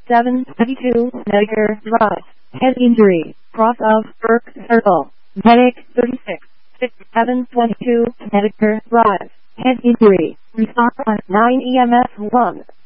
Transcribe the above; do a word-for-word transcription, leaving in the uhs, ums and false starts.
seven twenty-two Medicare Drive. Head injury. Cross of Burke Circle. Medic thirty-six sixty-seven twenty-two Medicare Drive. Head injury. Response on nine E M S one.